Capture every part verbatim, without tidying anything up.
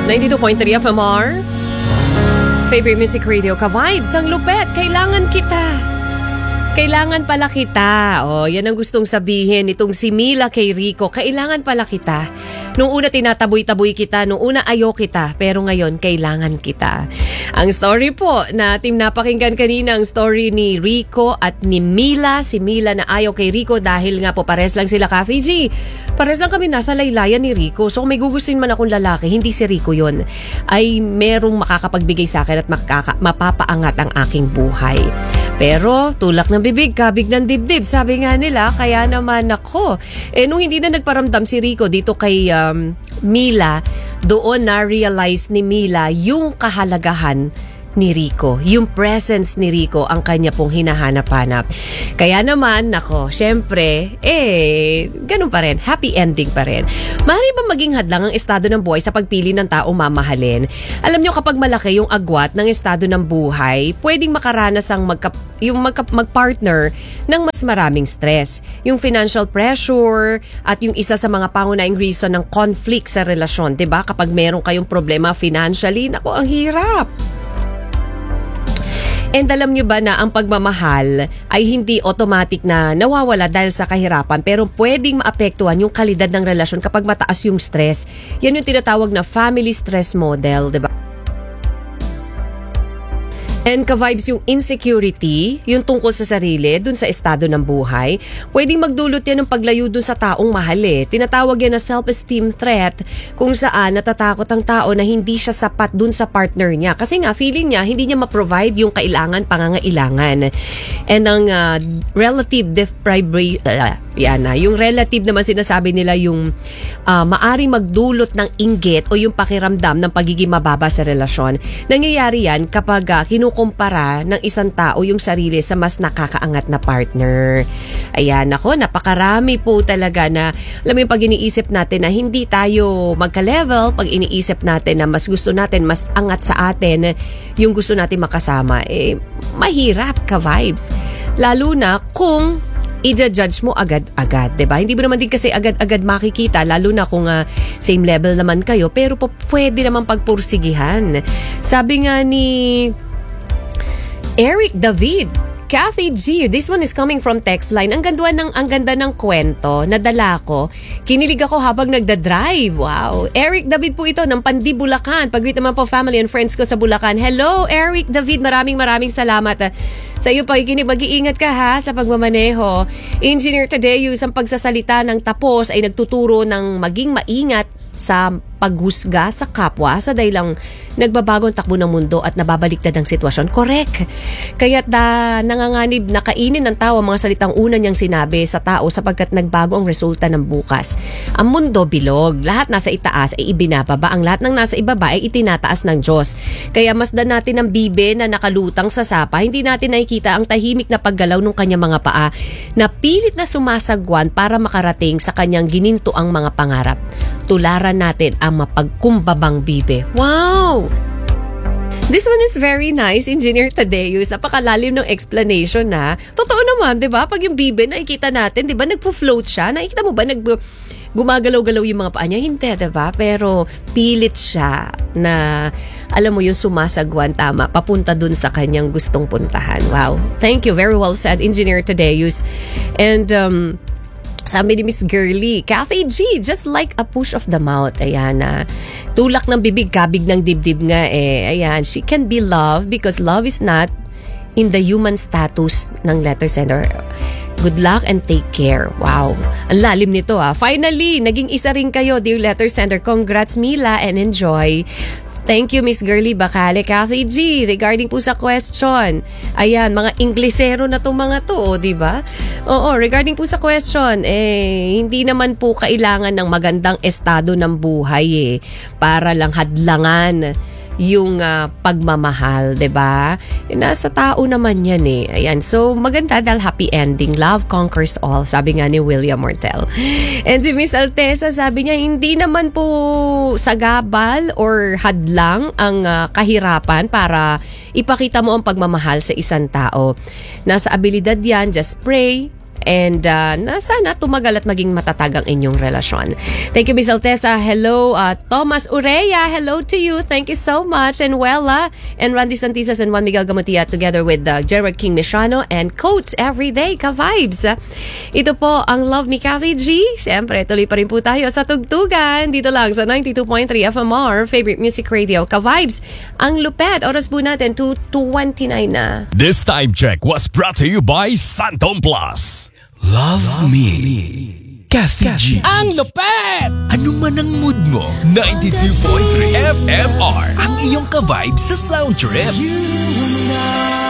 ninety-two point three F M R. Favorite Music Radio ka-vibes. Ang lupet, kailangan kita. Kailangan pala kita. Oh, yan ang gustong sabihin nitong si Mila kay Rico. Kailangan pala kita. Nung una tinataboy-taboy kita, nung una ayaw kita, pero ngayon kailangan kita. Ang story po na team napakinggan kanina, ang story ni Rico at ni Mila. Si Mila na ayaw kay Rico dahil nga po pares lang sila, Kathy G. Pares lang kami nasa laylayan ni Rico. So kung may gugustuhin man akong lalaki, hindi si Rico yon, ay merong makakapagbigay sa akin at makaka- mapapaangat ang aking buhay. Pero tulak ng bibig, kabig ng dibdib, sabi nga nila, kaya naman ako. Eh nung hindi na nagparamdam si Rico dito kay um, Mila, doon na-realize ni Mila yung kahalagahan ni Rico. Yung presence ni Rico ang kanya pong hinahanap-hanap. Kaya naman, nako, syempre, eh, ganun pa rin. Happy ending pa rin. Maaari ba maging hadlang ang estado ng buhay sa pagpili ng tao mamahalin? Alam nyo, kapag malaki yung agwat ng estado ng buhay, pwedeng makaranas ang magka, yung magka, mag-partner ng mas maraming stress. Yung financial pressure at yung isa sa mga pangunahing reason ng conflict sa relasyon. Diba? Kapag meron kayong problema financially, nako, ang hirap. And alam nyo ba na ang pagmamahal ay hindi automatic na nawawala dahil sa kahirapan, pero pwedeng maapektuhan yung kalidad ng relasyon kapag mataas yung stress. Yan yung tinatawag na family stress model, diba? And ka-vibes yung insecurity, yung tungkol sa sarili, dun sa estado ng buhay, pwedeng magdulot yan ng paglayo dun sa taong mahal eh. Tinatawag yan na self-esteem threat, kung saan natatakot ang tao na hindi siya sapat dun sa partner niya. Kasi nga, feeling niya, hindi niya ma-provide yung kailangan, pangangailangan. And ang uh, relative deprivation, uh, yan na, yung relative naman sinasabi nila yung uh, maaring magdulot ng inggit o yung pakiramdam ng pagiging mababa sa relasyon. Nangyayari yan kapag uh, kinukumpara ng isang tao yung sarili sa mas nakakaangat na partner. Ayan, ako, napakarami po talaga na, alam mo yung pag iniisip natin na hindi tayo magka-level, pag iniisip natin na mas gusto natin, mas angat sa atin yung gusto natin makasama, eh, mahirap ka-vibes. Lalo na kung i-judge mo agad-agad, diba? Hindi mo naman din kasi agad-agad makikita, lalo na kung uh, same level naman kayo, pero po pwede naman pagpursigihan. Sabi nga ni Eric David, Kathy G, this one is coming from text line. Ang ganda ng ang ganda ng kwento, nadala ko. Kinilig ako habang nagda-drive. Wow. Eric David po ito ng Pandi, Bulacan. Pag-greet naman po family and friends ko sa Bulacan. Hello, Eric David. Maraming maraming salamat. Sa iyo pa, ikinig, mag-iingat ka ha sa pagmamaneho. Engineer Tadeo, isang pagsasalita ng tapos ay nagtuturo ng maging maingat sa paghusga sa kapwa sa dahilang nagbabagong takbo ng mundo at nababaliktad ang sitwasyon. Correct. Kaya't da, nanganganib na kainin ng tao ang mga salitang una niyang sinabi sa tao sapagkat nagbago ang resulta ng bukas. Ang mundo bilog. Lahat nasa itaas ay ibinababa. Ang lahat ng nasa ibaba ay itinataas ng Diyos. Kaya masdan natin ang bibe na nakalutang sa sapa. Hindi natin nakikita ang tahimik na paggalaw ng kanyang mga paa na pilit na sumasagwan para makarating sa kanyang ginintuang mga pangarap. Tularan natin ang mapagkumbabang bibe. Wow! This one is very nice, Engineer Tadeo. Napakalalim ng explanation na. Totoo naman, di ba? Pag yung bibe, nakikita natin, di ba? Nagpo-float siya. Nakikita mo ba? Nag gumagalaw-galaw yung mga paa niya? Hindi, di ba? Pero pilit siya na, alam mo yung sumasagwan, tama, papunta dun sa kanyang gustong puntahan. Wow. Thank you. Very well said, Engineer Tadeo. And, um, sabi ni Miss Girly, Kathy G, just like a push of the mouth. Ayan na. Tulak ng bibig, kabig ng dibdib nga eh. Ayan, she can be loved because love is not in the human status ng letter sender. Good luck and take care. Wow. Ang lalim nito ah. Finally, naging isa rin kayo, dear letter sender. Congrats Mila and enjoy. Thank you, Miss Girly Bacale. Kathy G, regarding po sa question. Ayan, mga Inglesero na itong mga to, oh, di ba? Oo, regarding po sa question, eh, hindi naman po kailangan ng magandang estado ng buhay eh, para lang hadlangan yung uh, pagmamahal, 'di ba? E, nasa tao naman 'yan eh. Ayan. So maganda dahil happy ending. Love conquers all, sabi nga ni William Mortel. And si Miss Altesa, sabi niya hindi naman po sagabal or hadlang ang uh, kahirapan para ipakita mo ang pagmamahal sa isang tao. Nasa abilidad 'yan, just pray And uh, na sana tumagal at maging matatag ang inyong relasyon. Thank you, Miss Altesa. Hello, uh, Thomas Ureya. Hello to you. Thank you so much. And Wella and Randy Santisas and Juan Miguel Gamutia together with uh, Gerard King Mishano and Coach Everyday Ka-Vibes. Ito po ang Love Me Kathy G. Siyempre, tuloy pa rin po tayo sa tugtugan. Dito lang sa ninety-two point three F M R, Favorite Music Radio. Ka-Vibes, ang lupet. Oras po natin, two twenty-nine na. This time check was brought to you by Santom Plus. Love, Love me. Kathy G. Ang lupet! Ano man ang mood mo, ninety-two point three F M R. Ang iyong ka-vibe sa sound trip.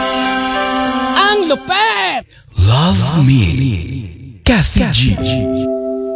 Ang lupet! Love, Love me. Kathy G.